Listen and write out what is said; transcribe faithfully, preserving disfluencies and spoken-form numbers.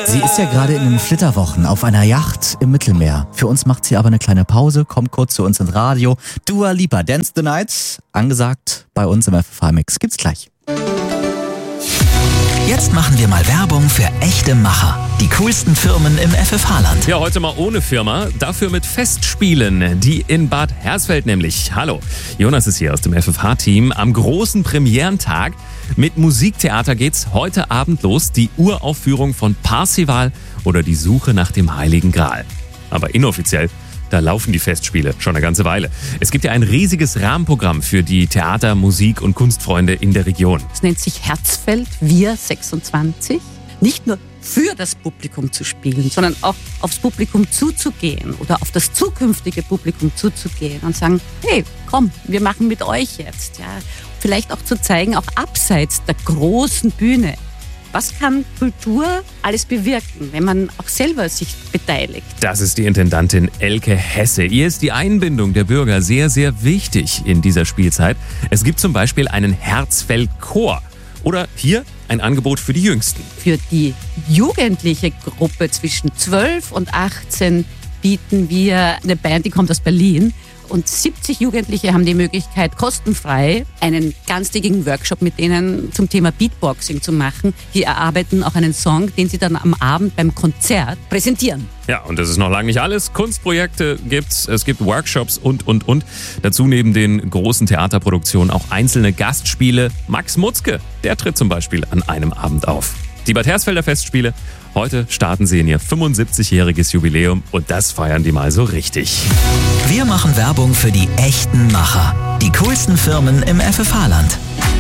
Sie ist ja gerade in den Flitterwochen auf einer Yacht im Mittelmeer. Für uns macht sie aber eine kleine Pause, kommt kurz zu uns ins Radio. Dua Lipa, Dance the Night, angesagt bei uns im F F H-Mix. Gibt's gleich. Jetzt machen wir mal Werbung für echte Macher. Die coolsten Firmen im F F H-Land. Ja, heute mal ohne Firma, dafür mit Festspielen, die in Bad Hersfeld nämlich. Hallo, Jonas ist hier aus dem F F H-Team. Am großen Premierentag mit Musiktheater geht's heute Abend los. Die Uraufführung von Parzival oder die Suche nach dem Heiligen Gral. Aber inoffiziell, da laufen die Festspiele schon eine ganze Weile. Es gibt ja ein riesiges Rahmenprogramm für die Theater-, Musik- und Kunstfreunde in der Region. Es nennt sich Herzfeld, wir sechsundzwanzig. Nicht nur für das Publikum zu spielen, sondern auch aufs Publikum zuzugehen oder auf das zukünftige Publikum zuzugehen und sagen, hey, komm, wir machen mit euch jetzt. Ja. Vielleicht auch zu zeigen, auch abseits der großen Bühne, was kann Kultur alles bewirken, wenn man auch selber sich beteiligt? Das ist die Intendantin Elke Hesse. Ihr ist die Einbindung der Bürger sehr, sehr wichtig in dieser Spielzeit. Es gibt zum Beispiel einen Herzfeld-Chor. Oder hier ein Angebot für die Jüngsten. Für die jugendliche Gruppe zwischen zwölf und achtzehn bieten wir eine Band, die kommt aus Berlin. Und siebzig Jugendliche haben die Möglichkeit, kostenfrei einen ganztägigen Workshop mit denen zum Thema Beatboxing zu machen. Die erarbeiten auch einen Song, den sie dann am Abend beim Konzert präsentieren. Ja, und das ist noch lange nicht alles. Kunstprojekte gibt's, es gibt Workshops und, und, und. Dazu neben den großen Theaterproduktionen auch einzelne Gastspiele. Max Mutzke, der tritt zum Beispiel an einem Abend auf. Die Bad Hersfelder Festspiele, heute starten sie in ihr fünfundsiebzigjähriges Jubiläum und das feiern die mal so richtig. Wir machen Werbung für die echten Macher. Die coolsten Firmen im F F H-Land.